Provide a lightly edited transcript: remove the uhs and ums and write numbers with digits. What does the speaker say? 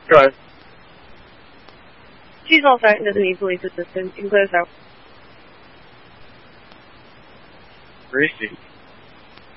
Go ahead. She's all set and doesn't need police assistance. You can clear this out. Gracie.